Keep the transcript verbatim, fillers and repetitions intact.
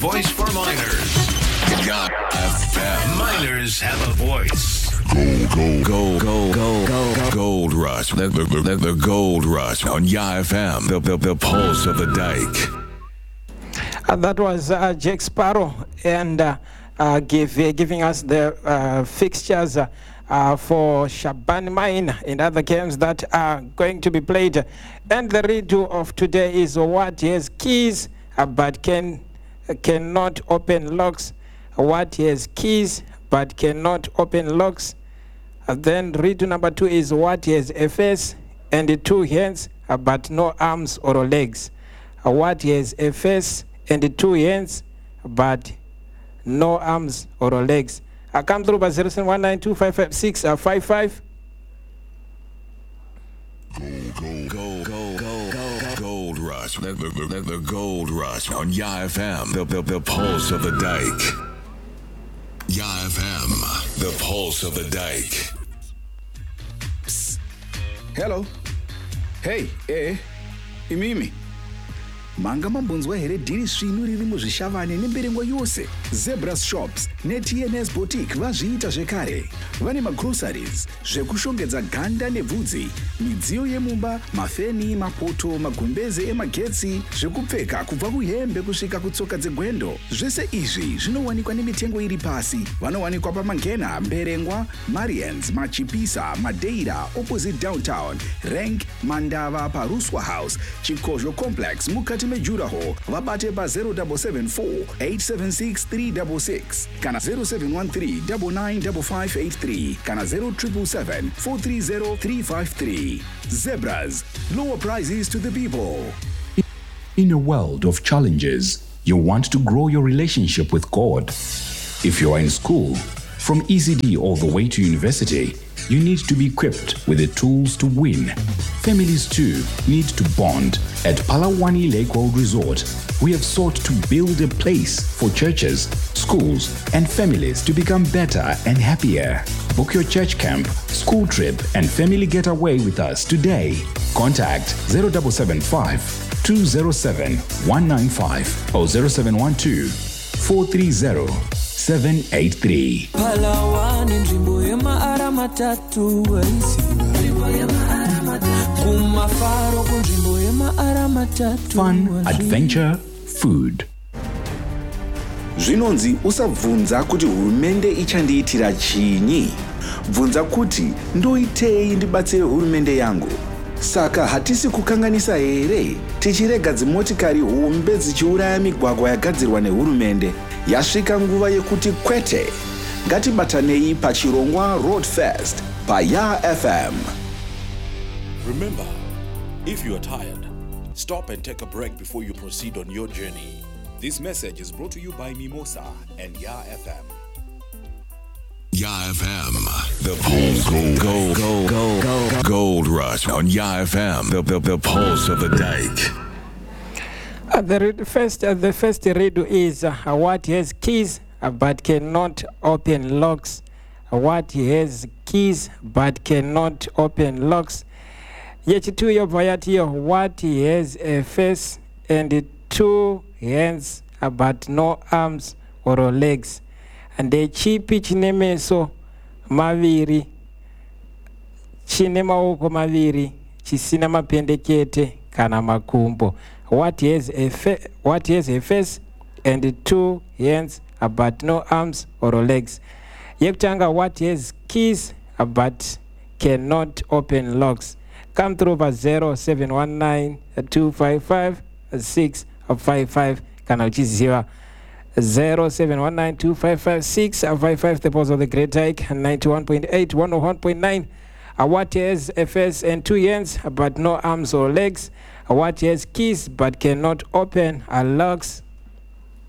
Voice for minors. Yaw F M. Minors have a voice. Gold, gold, gold, gold, gold, gold, gold rush. The, the, the, the gold rush on Yaw F M. The, the, the pulse of the dike. Uh, that was uh, Jake Sparrow and uh, uh, give, uh, giving us the uh, fixtures uh, uh, for Shaban Mine and other games that are going to be played. And the redo of today is what has keys uh, but can cannot open locks. What has keys but cannot open locks. Uh, then redo number two is what has a face and two hands uh, but no arms or legs. Uh, what has a face and two hands but no arms or legs. I come through by zero seven one nine two five five six five five. Gold, gold, gold, gold, gold, gold rush. The, the, the, the gold rush on Yaw F M. The, the, the pulse of the dike. Yaw F M. The pulse of the dike. Psst. Hello. Hey, eh, imimi. Manga mambunzwa here dhiri svinu riri muzvishavane nemberengwa yose. Zebras Shops ne-T N S Boutique vazviita zvekare. Vane magroceries, zvekushongedza ganda nebvudzi, midziyo yemumba, mafeni, mapoto, magumbeze emagetsi, zvekupfeka kubva kuhembe kusvika kutsoka dzegwendo. Zvese izvi zvinowanikwa nemitengo iri pasi. Vanowanikwa paMangena, Mberengwa, Marians, Machipisa, Madeira, opposite downtown, Rank, Mandava, Paruswa House, Chikozho Complex, Mukati Mejuraho. Vabate pa zero seven seven four eight seven six three six six, kana zero seven one three nine nine five five eight three, kana zero seven seven seven four three zero three five three. Zebras, lower prices to the people. In a world of challenges, you want to grow your relationship with God. If you are in school, from E C D all the way to university, you need to be equipped with the tools to win. Families too need to bond. At Palawani Lake World Resort, we have sought to build a place for churches, schools, and families to become better and happier. Book your church camp, school trip, and family getaway with us today. Contact zero seven seven five two zero seven one nine five or zero seven one two four three zero seven eight three. Palawani nzvimbo yemaara matatu kumafaro kunzvimbo yemaara matatu. Fun, adventure, food. Zvinonzi usabvunza kuti hurumende ichandiitira chinyi. Bvunza kuti ndoitei ndibatsire hurumende yangu. Saka hatisi kukanganisa here tichirega dzimotikari hombe dzichiuraya migwagwa yagadzirwa nehurumende. Yasvika nguva yekuti kwete. Ngatibatanei pachirongwa Road Fest pa Yaw F M. Remember, if you are tired, stop and take a break before you proceed on your journey. This message is brought to you by Mimosa and Yaw F M. Yaw F M. The pulse, gold, gold, gold, gold, gold, gold rush on Yaw F M. The, the, the pulse of the dike. Uh, the re- first, uh, the first redo is uh, what has keys uh, but cannot open locks. Uh, what has keys but cannot open locks. Yechitu yobva yatiyo what has a face and two hands uh, but no arms or legs. And the chipi chine meso maviri, chine maoko maviri, chisina mapendekete kana makumbo. What has a fa- what has a face and two hands uh, but no arms or legs. Yekutanga what has keys uh, but cannot open locks. Come through over zero seven one nine two five five six five five. Kana uchizira zero seven one nine two five five six five five. The pulse of the Great Dike ninety-one point eight, one oh one point nine. Uh, what has a face and two hands uh, but no arms or legs. Uh, what has keys but cannot open uh, locks.